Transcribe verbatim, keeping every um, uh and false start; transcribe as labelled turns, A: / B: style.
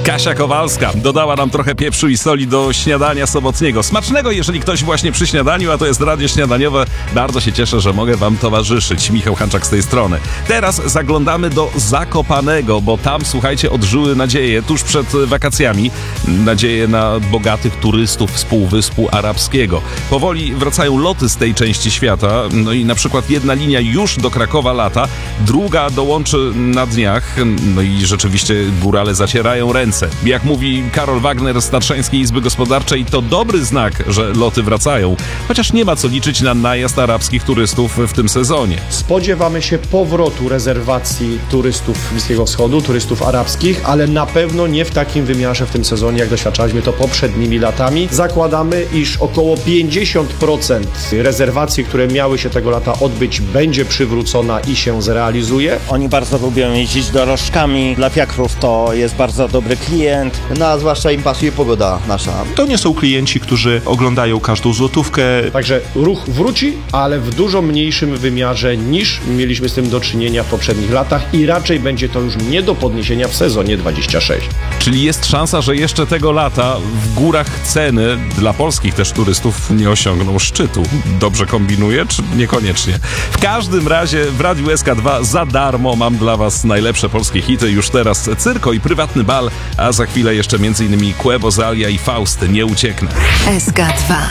A: Kasia Kowalska dodała nam trochę pieprzu i soli do śniadania sobotniego. Smacznego, jeżeli ktoś właśnie przy śniadaniu, a to jest radio śniadaniowe. Bardzo się cieszę, że mogę wam towarzyszyć. Michał Hanczak z tej strony. Teraz zaglądamy do Zakopanego, bo tam, słuchajcie, odżyły nadzieje tuż przed wakacjami. Nadzieje na bogatych turystów z Półwyspu Arabskiego. Powoli wracają loty z tej części świata. No i na przykład jedna linia już do Krakowa lata, druga dołączy na dniach. No i rzeczywiście górale zacierają ręce. Jak mówi Karol Wagner z Tatrzańskiej Izby Gospodarczej, to dobry znak, że loty wracają, chociaż nie ma co liczyć na najazd arabskich turystów w tym sezonie.
B: Spodziewamy się powrotu rezerwacji turystów Bliskiego Wschodu, turystów arabskich, ale na pewno nie w takim wymiarze w tym sezonie, jak doświadczaliśmy to poprzednimi latami. Zakładamy, iż około pięćdziesiąt procent rezerwacji, które miały się tego lata odbyć, będzie przywrócona i się zrealizuje.
C: Oni bardzo lubią jeździć dorożkami. Dla fiakrów to jest bardzo dobry klient.
D: No a zwłaszcza im pasuje pogoda nasza.
E: To nie są klienci, którzy oglądają każdą złotówkę.
B: Także ruch wróci, ale w dużo mniejszym wymiarze niż mieliśmy z tym do czynienia w poprzednich latach i raczej będzie to już nie do podniesienia w sezonie dwudziestym szóstym.
A: Czyli jest szansa, że jeszcze tego lata w górach ceny dla polskich też turystów nie osiągną szczytu. Dobrze kombinuję, czy niekoniecznie? W każdym razie w Radiu S K dwa za darmo mam dla was najlepsze polskie hity. Już teraz Cyrko i Prywatny Bal, a za chwilę jeszcze między innymi Quebo, Zalia i Faust. Nie ucieknę.
F: S K dwa.